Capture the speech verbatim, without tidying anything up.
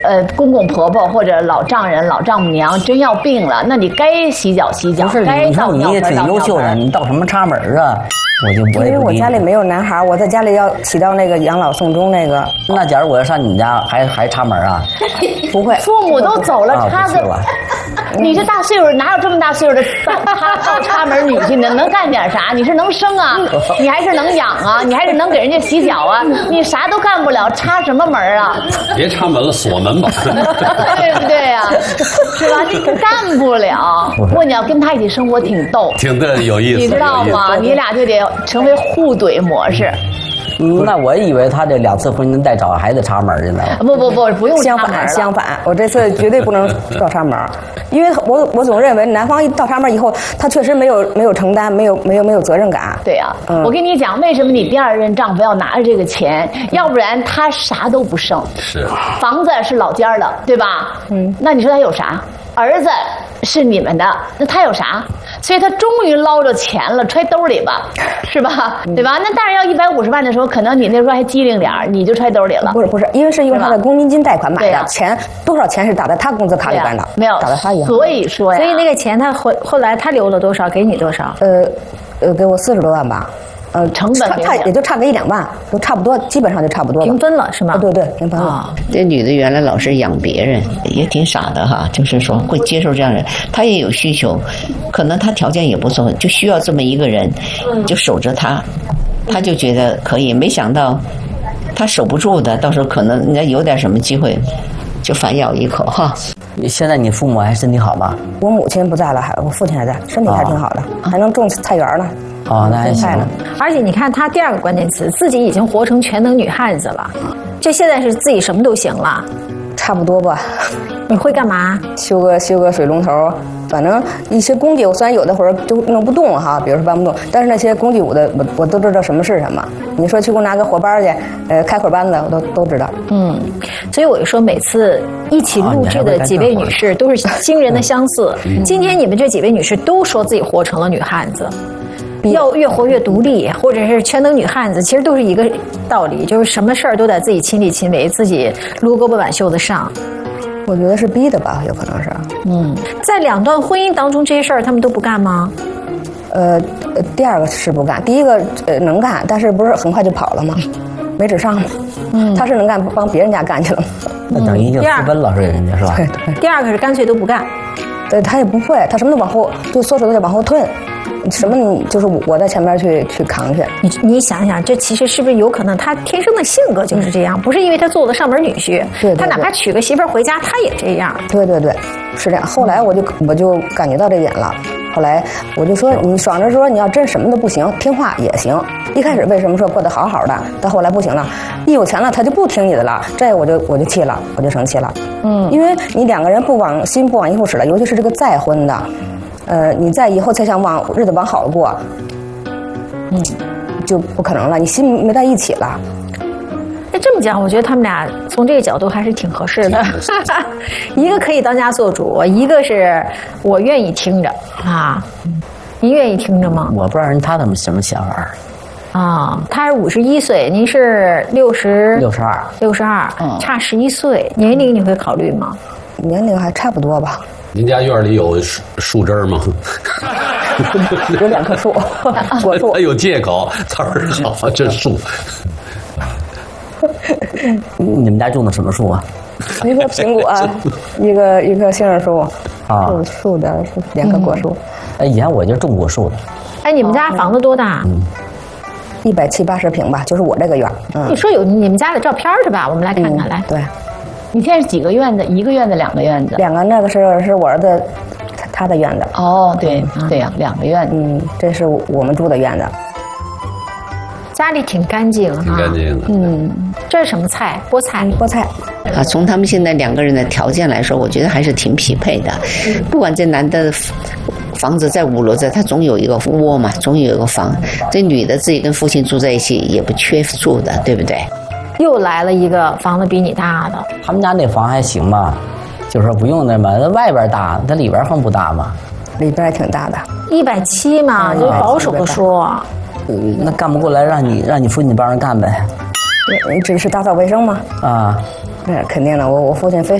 呃，公公婆婆或者老丈人、老丈母娘真要病了，那你该洗脚洗脚， 不是？ 该你说你也挺优秀的，你倒什么插门啊？我就我因为我家里没有男孩，我在家里要起到那个养老送终那个。 那假如我要上你们家，还还插门啊？ 不会， 父母都走了，插个。你这大岁数哪有这么大岁数的插倒插门女婿呢？能干点啥？你是能生啊？你还是能养啊？你还是能给人家洗脚啊？你啥都干不了，插什么门啊？ 别插门了，锁门吧。 对不对呀？是吧？你干不了。不过你要跟他一起生活挺逗， 挺的有意思， 你知道吗？你俩就得成为互怼模式。 嗯，那我以为他这两次婚姻再找还得插门去呢。 不不不，不用相反相反，我这次绝对不能倒插门，因为我我总认为男方一倒插门以后，他确实没有没有承担，没有没有没有责任感。 对呀、啊，嗯、我跟你讲，为什么你第二任丈夫要拿着这个钱？要不然他啥都不剩。 是， 房子是老家的，对吧？嗯，那你说他有啥？儿子是你们的，那他有啥？所以他终于捞着钱了，揣兜里吧，是吧？对吧？那当然要一百五十万的时候，可能你那时候还机灵点你就揣兜里了。 不是不是，因为是用他的公积金贷款买的，钱多少钱是打在他工资卡里边的， 没有打在他银行。 所以说呀， 所以那个钱他后后来他留了多少，给你多少？ 呃呃，给我四十多万吧。呃， 成本差也就差个一两万，都差不多，基本上就差不多平分了是吗？ 对对，平分了。 啊，这女的原来老是养别人，也挺傻的哈，就是说会接受这样的人，她也有需求，可能她条件也不错，就需要这么一个人，就守着她，她就觉得可以，没想到她守不住的，到时候可能人家有点什么机会，就反咬一口哈。 现在你父母还身体好吗？ 我母亲不在了，还我父亲还在，身体还挺好的，哦、还能种菜园呢。 哦，那还行。 而且你看他第二个关键词，自己已经活成全能女汉子了，这现在是自己什么都行了， 差不多吧。 你会干嘛？ 修个修个水龙头，反正一些工具我虽然有的会儿就弄不动哈，比如说搬不动，但是那些工具我的我我都知道什么是什么。你说去给我拿个火班去，呃，开会班子我都都知道。 嗯，所以我就说每次一起录制的几位女士都是惊人的相似。今天你们这几位女士都说自己活成了女汉子。要越活越独立，或者是全能女汉子，其实都是一个道理，就是什么事儿都得自己亲力亲为，自己撸胳膊挽袖子上。 我觉得是逼的吧，有可能是。 嗯，在两段婚姻当中，这些事儿他们都不干吗？ 呃，第二个是不干，第一个呃能干，但是不是很快就跑了吗？没纸上吗？嗯，他是能干，帮别人家干去了。 那等于就私奔了，是人家是吧？ 对对。 第二个是干脆都不干。 对，他也不会，他什么都往后，就缩手都得往后退。什么你就是我在前面去去扛去， 你你想想，这其实是不是有可能他天生的性格就是这样？不是因为他做了上门女婿， 对， 他哪怕娶个媳妇儿回家，他也这样。 对对对，是这样。后来我就我就感觉到这点了。后来我就说，你爽着说你要真什么都不行，听话也行。一开始为什么说过得好好的，到后来不行了，一有钱了他就不听你的了，这我就我就气了，我就生气了。嗯，因为你两个人不往心不往一处使了，尤其是这个再婚的。呃，你在以后才想往日子往好了过，嗯，就不可能了。你心没在一起了。 那这么讲，我觉得他们俩从这个角度还是挺合适的。一个可以当家做主，一个是我愿意听着啊。您愿意听着吗？ 我不知道人他怎么什么想法。 啊，他是五十一岁，您是六十六十二， 六十二， 嗯， 差十一岁，年龄你会考虑吗？ 年龄还差不多吧。 您家院里有树树枝吗？ 有两棵树，果树。 他有借口，词儿好，这树。 你们家种的什么树啊？ 一个苹果，一个一棵杏仁树， 啊， 树树的两棵果树。 哎，以前我就种过树的。 哎，你们家房子多大？ 嗯， 一百七八十平吧，就是我这个院。 嗯，你说有你们家的照片是吧？我们来看看，来。 对。 你现在是几个院子？一个院子，两个院子？ 两个，那个是是我儿子他的院子。 哦，对对呀，两个院子。 嗯，这是我们住的院子。 家里挺干净哈， 挺干净的。 嗯，这是什么菜？菠菜， 菠菜。 啊，从他们现在两个人的条件来说，我觉得还是挺匹配的。不管这男的房子在五楼的，他总有一个窝嘛，总有一个房。这女的自己跟父亲住在一起，也不缺住的，对不对？ 又来了一个房子比你大的。 他们家那房还行吧，就是说不用那么外边大，它里边横不大嘛。 里边还挺大的， 一百七嘛，就保守的说。 嗯，那干不过来，让你让你父亲帮人干呗。 你只是打扫卫生吗？ 啊， 对，肯定的，我我父亲非